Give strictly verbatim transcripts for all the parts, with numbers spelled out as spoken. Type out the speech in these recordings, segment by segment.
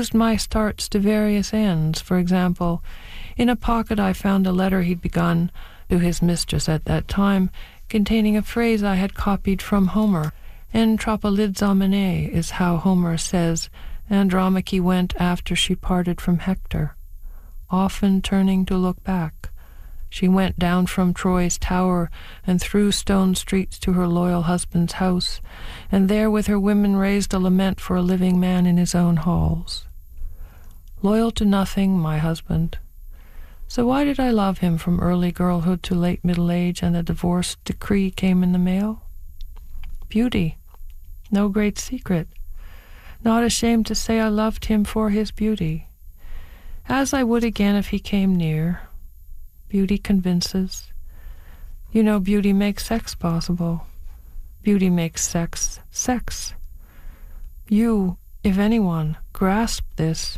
used my starts to various ends. For example, in a pocket I found a letter he'd begun to his mistress at that time, containing a phrase I had copied from Homer. En tropolizomene is how Homer says Andromache went after she parted from Hector. Often turning to look back, she went down from Troy's tower and through stone streets to her loyal husband's house, and there with her women raised a lament for a living man in his own halls. Loyal to nothing, my husband. So why did I love him from early girlhood to late middle age, and the divorce decree came in the mail? Beauty. No great secret. Not ashamed to say I loved him for his beauty. As I would again if he came near. Beauty convinces. You know, beauty makes sex possible. Beauty makes sex sex. You, if anyone, grasp this.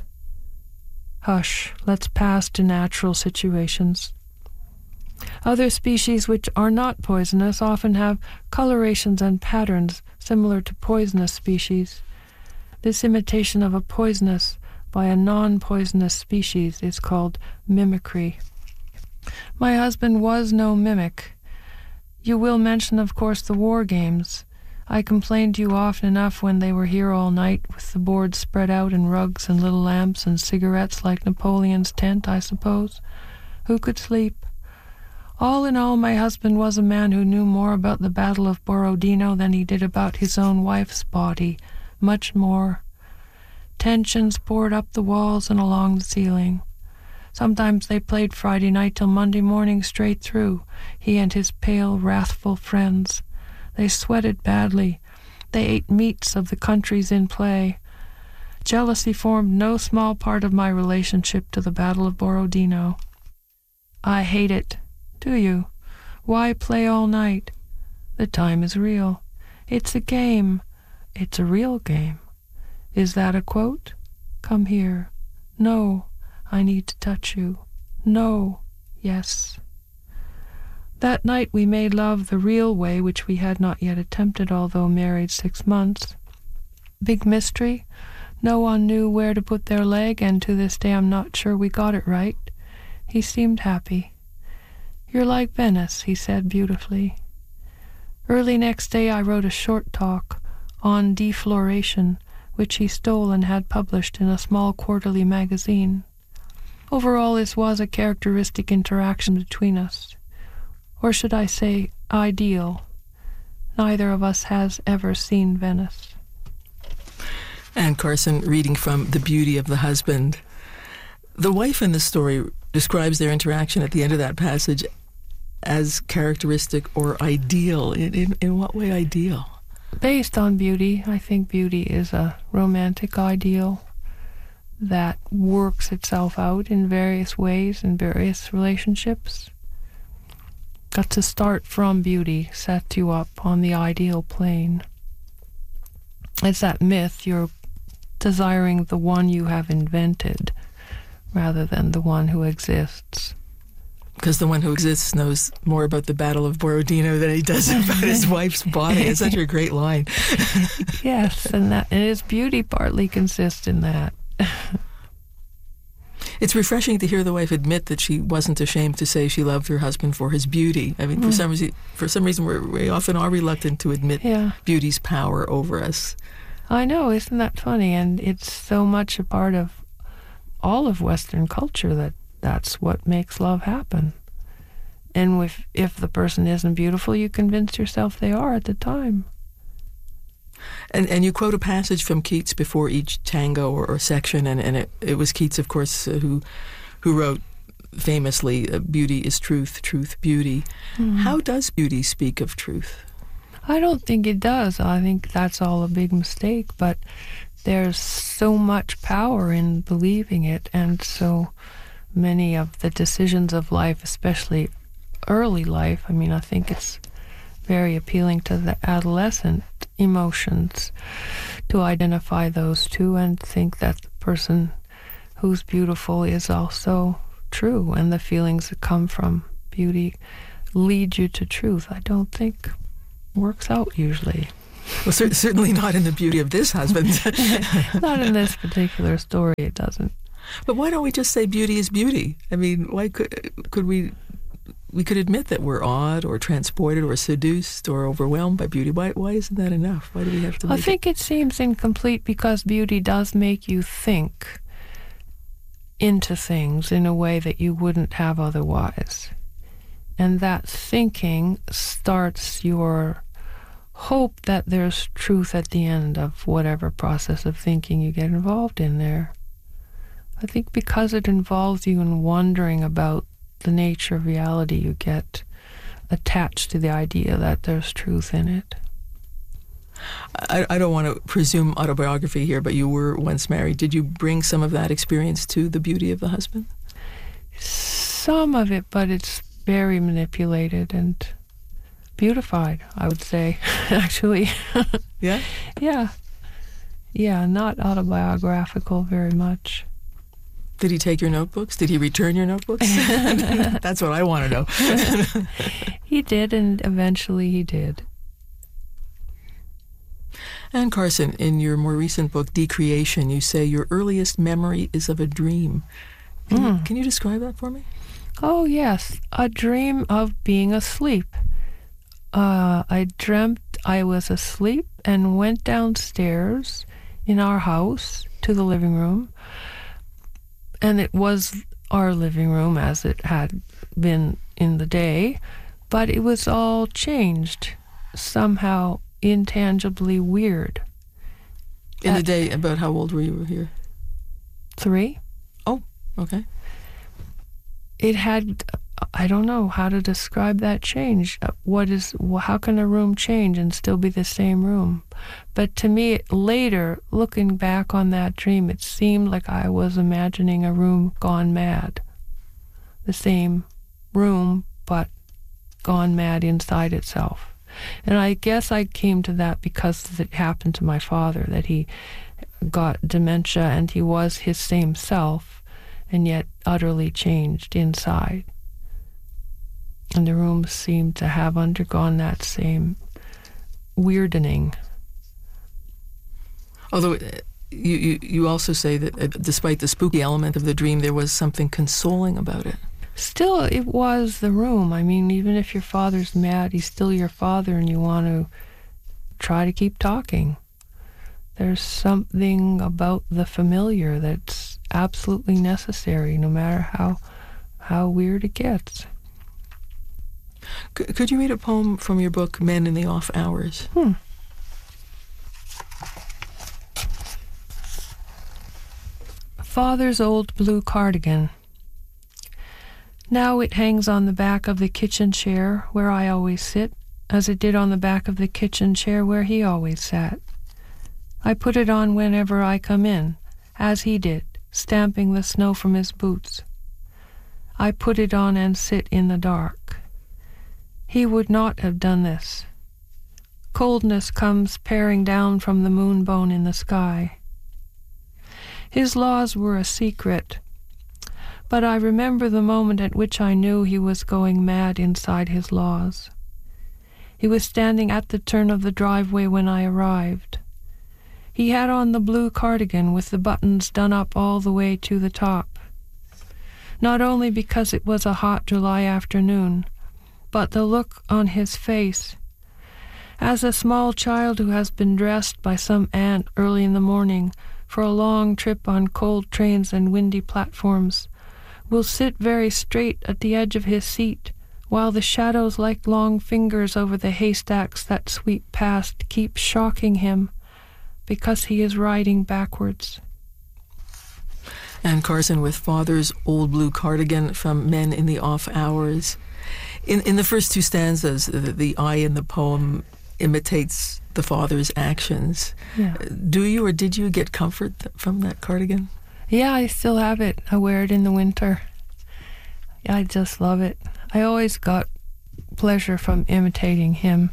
Hush, let's pass to natural situations. Other species which are not poisonous often have colorations and patterns similar to poisonous species. This imitation of a poisonous by a non-poisonous species is called mimicry. My husband was no mimic. You will mention, of course, the war games. I complained to you often enough when they were here all night, with the boards spread out and rugs and little lamps and cigarettes like Napoleon's tent, I suppose. Who could sleep? All in all, my husband was a man who knew more about the Battle of Borodino than he did about his own wife's body, much more. Tensions poured up the walls and along the ceiling. Sometimes they played Friday night till Monday morning straight through, he and his pale, wrathful friends. They sweated badly. They ate meats of the countries in play. Jealousy formed no small part of my relationship to the Battle of Borodino. I hate it. Do you? Why play all night? The time is real. It's a game. It's a real game. Is that a quote? Come here. No, I need to touch you. No, yes. That night we made love the real way, which we had not yet attempted, although married six months. Big mystery. No one knew where to put their leg, and to this day I'm not sure we got it right. He seemed happy. You're like Venice, he said beautifully. Early next day I wrote a short talk on defloration, which he stole and had published in a small quarterly magazine. Overall, this was a characteristic interaction between us. Or should I say, ideal. Neither of us has ever seen Venice. Anne Carson reading from The Beauty of the Husband. The wife in the story describes their interaction at the end of that passage as characteristic or ideal. In, in, in what way ideal? Based on beauty, I think beauty is a romantic ideal that works itself out in various ways in various relationships. Got to start from beauty, set you up on the ideal plane. It's that myth, you're desiring the one you have invented rather than the one who exists. Because the one who exists knows more about the Battle of Borodino than he does about his wife's body. It's such a great line. Yes, and that and his beauty partly consists in that. It's refreshing to hear the wife admit that she wasn't ashamed to say she loved her husband for his beauty. I mean, for mm. some reason, for some reason, we're, we often are reluctant to admit yeah. beauty's power over us. I know, isn't that funny? And it's so much a part of all of Western culture that that's what makes love happen. And if, if the person isn't beautiful, you convince yourself they are at the time. And and you quote a passage from Keats before each tango or, or section, and, and it, it was Keats, of course, uh, who who wrote famously, uh, beauty is truth, truth, beauty. Mm. How does beauty speak of truth? I don't think it does. I think that's all a big mistake, but there's so much power in believing it, and so many of the decisions of life, especially early life, I mean, I think it's very appealing to the adolescent emotions to identify those two and think that the person who's beautiful is also true, and the feelings that come from beauty lead you to truth. I don't think works out usually. Well, cer- certainly not in the beauty of this husband. Not in this particular story, it doesn't. But why don't we just say beauty is beauty? I mean, why could could we we could admit that we're awed or transported or seduced or overwhelmed by beauty? Why why isn't that enough? Why do we have to? I think it... it seems incomplete because beauty does make you think into things in a way that you wouldn't have otherwise. And that thinking starts your hope that there's truth at the end of whatever process of thinking you get involved in there. I think because it involves you in wondering about the nature of reality, you get attached to the idea that there's truth in it. I, I don't want to presume autobiography here, but you were once married. Did you bring some of that experience to the beauty of the husband? Some of it, but it's very manipulated and beautified, I would say, actually. Yeah? Yeah. Yeah, not autobiographical very much. Did he take your notebooks? Did he return your notebooks? That's what I want to know. He did, and eventually he did. Anne Carson, in your more recent book, Decreation, you say your earliest memory is of a dream. Can, mm. you, can you describe that for me? Oh, yes. A dream of being asleep. Uh, I dreamt I was asleep and went downstairs in our house to the living room. And it was our living room as it had been in the day, but it was all changed, somehow intangibly weird. In At the day, about how old were you here? Three. Oh, okay. It had, I don't know how to describe that change. What is, how can a room change and still be the same room? But to me, later, looking back on that dream, it seemed like I was imagining a room gone mad. The same room, but gone mad inside itself. And I guess I came to that because it happened to my father, that he got dementia and he was his same self, and yet utterly changed inside. And the room seemed to have undergone that same weirdening. Although you, you, you also say that uh, despite the spooky element of the dream, there was something consoling about it. Still, it was the room. I mean, even if your father's mad, he's still your father, and you want to try to keep talking. There's something about the familiar that's absolutely necessary, no matter how how weird it gets. C- could you read a poem from your book, Men in the Off Hours? Hmm. Father's old blue cardigan. Now it hangs on the back of the kitchen chair where I always sit, as it did on the back of the kitchen chair where he always sat. I put it on whenever I come in, as he did, stamping the snow from his boots. I put it on and sit in the dark. He would not have done this. Coldness comes paring down from the moonbone in the sky. His laws were a secret, but I remember the moment at which I knew he was going mad inside his laws. He was standing at the turn of the driveway when I arrived. He had on the blue cardigan with the buttons done up all the way to the top. Not only because it was a hot July afternoon, but the look on his face. As a small child who has been dressed by some aunt early in the morning for a long trip on cold trains and windy platforms, will sit very straight at the edge of his seat, while the shadows like long fingers over the haystacks that sweep past keep shocking him, because he is riding backwards. Anne Carson with Father's Old Blue Cardigan from Men in the Off Hours. In in the first two stanzas, the, the I in the poem imitates the father's actions. Yeah. Do you or did you get comfort from that cardigan? Yeah, I still have it. I wear it in the winter. I just love it. I always got pleasure from imitating him.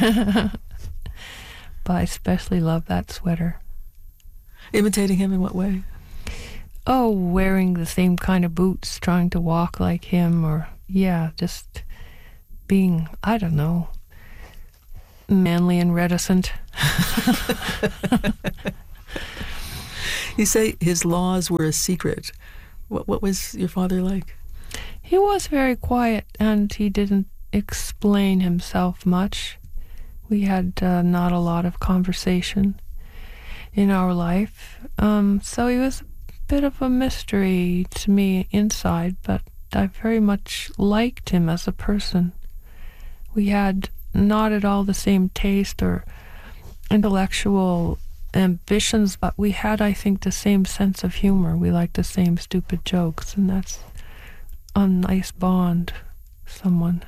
But I especially love that sweater. Imitating him in what way? Oh, wearing the same kind of boots, trying to walk like him, or, yeah, just being, I don't know, manly and reticent. You say his laws were a secret. What, what was your father like? He was very quiet, and he didn't explain himself much. We had uh, not a lot of conversation in our life. Um, so he was a bit of a mystery to me inside, but I very much liked him as a person. We had not at all the same taste or intellectual ambitions, but we had, I think, the same sense of humor. We liked the same stupid jokes, and that's a nice bond, someone.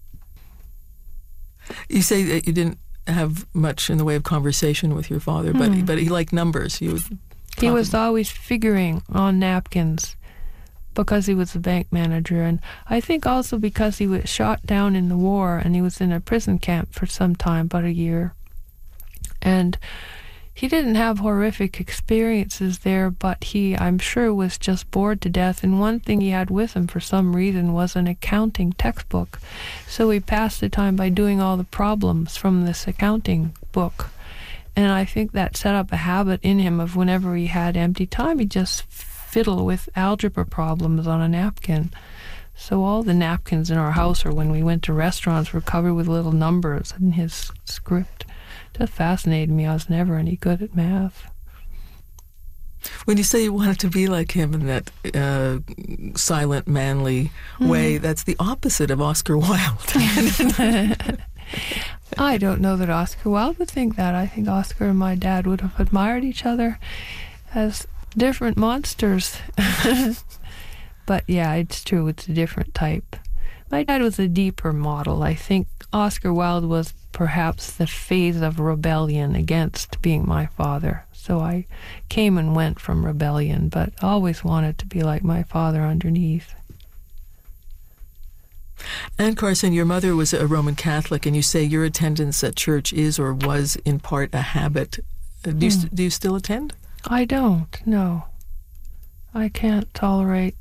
You say that you didn't have much in the way of conversation with your father, but Hmm. but he liked numbers. You would He talk was about- always figuring on napkins because he was a bank manager, and I think also because he was shot down in the war and he was in a prison camp for some time, about a year. And he didn't have horrific experiences there, but he, I'm sure, was just bored to death. And one thing he had with him for some reason was an accounting textbook. So he passed the time by doing all the problems from this accounting book. And I think that set up a habit in him of whenever he had empty time, he'd just fiddle with algebra problems on a napkin. So all the napkins in our house, or when we went to restaurants, were covered with little numbers in his script. Just fascinated me. I was never any good at math. When you say you wanted to be like him in that uh, silent, manly Hmm. way, that's the opposite of Oscar Wilde. I don't know that Oscar Wilde would think that. I think Oscar and my dad would have admired each other as different monsters. But yeah, it's true. It's a different type. My dad was a deeper model. I think Oscar Wilde was perhaps the phase of rebellion against being my father. So I came and went from rebellion, but always wanted to be like my father underneath. Anne Carson, your mother was a Roman Catholic, and you say your attendance at church is or was in part a habit. Uh, Do you, Hmm. st- do you still attend? I don't, no. I can't tolerate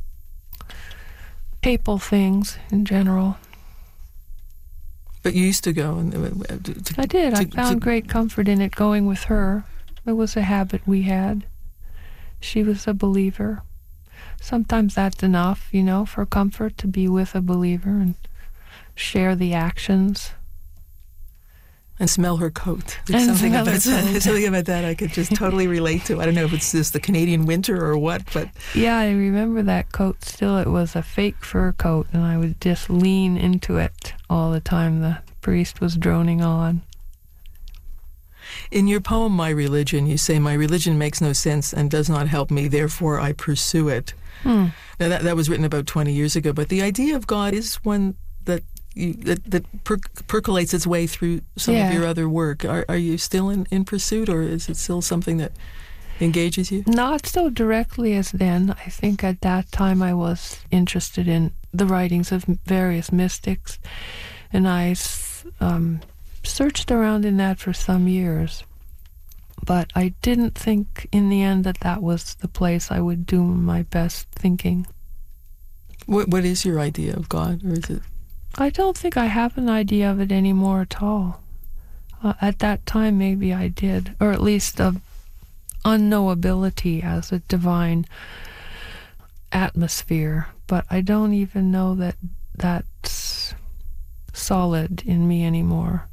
papal things in general. But you used to go. And, uh, to, to, I did. I to- found to- great comfort in it going with her. It was a habit we had. She was a believer. Sometimes that's enough, you know, for comfort, to be with a believer and share the actions. And smell her coat. And something smell about her coat. something about that I could just totally relate to. I don't know if it's just the Canadian winter or what, but Yeah, I remember that coat still. It was a fake fur coat, and I would just lean into it all the time the priest was droning on. in your poem, My Religion, you say, my religion makes no sense and does not help me, therefore I pursue it. Hmm. Now, that, that was written about twenty years ago, but the idea of God is one that you, that, that per- percolates its way through some Yeah. of your other work. Are, are you still in, in pursuit, or is it still something that engages you? Not so directly as then. I think at that time I was interested in the writings of various mystics, and I s- um, searched around in that for some years. But I didn't think in the end that that was the place I would do my best thinking. What What is your idea of God, or is it? I don't think I have an idea of it anymore at all. Uh, at that time, maybe I did, or at least of unknowability as a divine atmosphere. But I don't even know that that's solid in me anymore.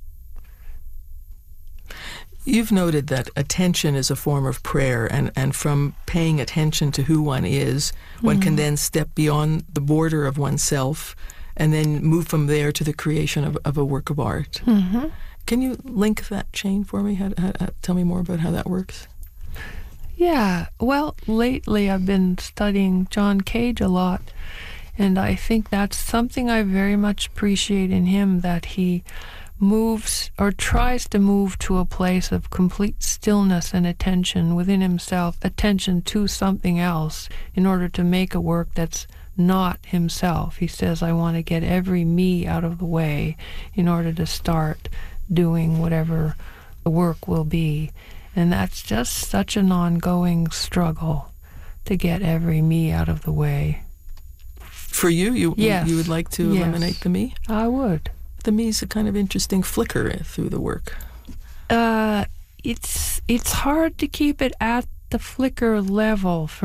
You've noted that attention is a form of prayer, and, and from paying attention to who one is, one can then step beyond the border of oneself and then move from there to the creation of, of a work of art. Mm-hmm. Can you link that chain for me? How, how, how, tell me more about how that works. Yeah, well, lately I've been studying John Cage a lot, and I think that's something I very much appreciate in him, that he moves or tries to move to a place of complete stillness and attention within himself, attention to something else, in order to make a work that's not himself. He says, I want to get every me out of the way in order to start doing whatever the work will be. And that's just such an ongoing struggle, to get every me out of the way. For you, you, Yes. you would like to Yes. eliminate the me? I would. The me is a kind of interesting flicker through the work. Uh, it's it's hard to keep it at the flicker level